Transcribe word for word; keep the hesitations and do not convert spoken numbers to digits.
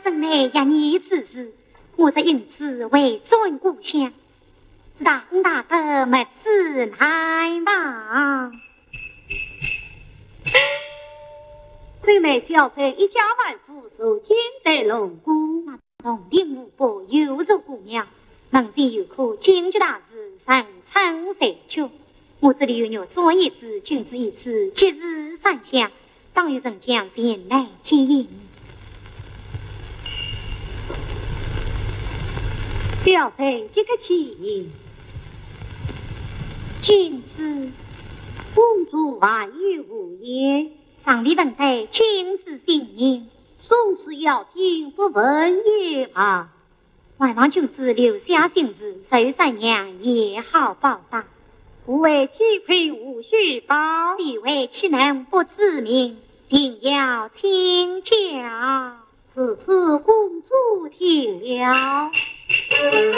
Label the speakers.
Speaker 1: 真来一年之事，我则因此为尊故乡。只当大德没此难吧。
Speaker 2: 这内小生一家万户受金得龙姑，
Speaker 1: 同林无伯有如姑娘，门前有可京剧大事，人称谁去？我这里有肉做一子，君子一子，节日三香，当有人将前来接应。
Speaker 2: 小生这个起因，
Speaker 1: 君子
Speaker 2: 公主万语无言，
Speaker 1: 上礼问得君子姓名，
Speaker 2: 宋氏要紧不问也罢。
Speaker 1: 还望君子留下姓氏，受三娘也好报答。
Speaker 2: 不为鸡亏无须报，
Speaker 1: 是为岂能不知名？定要请教。
Speaker 2: 此次公主听了。